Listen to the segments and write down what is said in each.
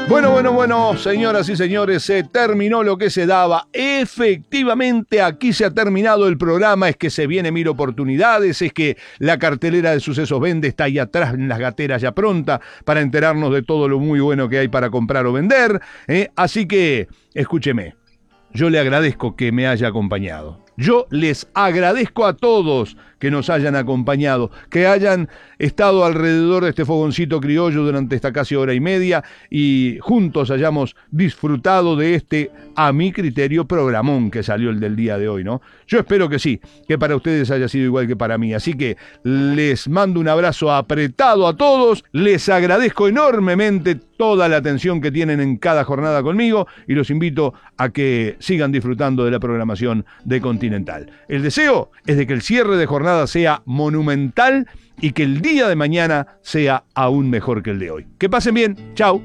Bueno, señoras y señores, se terminó lo que se daba. Efectivamente, aquí se ha terminado el programa. Es que se viene Mil Oportunidades, es que la cartelera de Sucesos Vende está ahí atrás en las gateras ya pronta para enterarnos de todo lo muy bueno que hay para comprar o vender. Así que, escúcheme, yo le agradezco que me haya acompañado. Yo les agradezco a todos que nos hayan acompañado, que hayan estado alrededor de este fogoncito criollo durante esta casi hora y media y juntos hayamos disfrutado de este, a mi criterio, programón que salió el del día de hoy, ¿no? Yo espero que sí, que para ustedes haya sido igual que para mí. Así que les mando un abrazo apretado a todos, les agradezco enormemente toda la atención que tienen en cada jornada conmigo y los invito a que sigan disfrutando de la programación de Continental. El deseo es de que el cierre de jornada sea monumental y que el día de mañana sea aún mejor que el de hoy. Que pasen bien. Chau.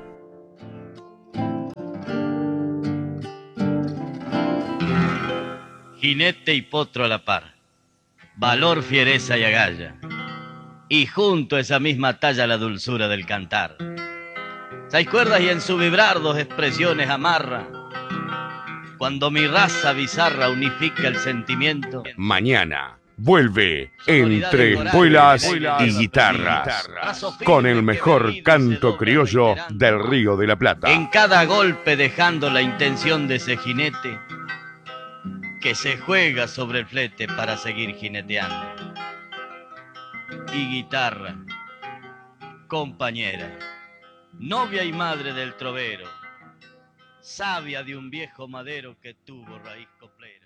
Jinete y potro a la par, valor, fiereza y agalla, y junto a esa misma talla la dulzura del cantar. 6 cuerdas y en su vibrar 2 expresiones amarra, cuando mi raza bizarra unifica el sentimiento. Mañana vuelve Entre Espuelas y Guitarras, con el mejor canto criollo del Río de la Plata. En cada golpe dejando la intención de ese jinete que se juega sobre el flete para seguir jineteando. Y guitarra, compañera, novia y madre del trovero, sabia de un viejo madero que tuvo raíz copera.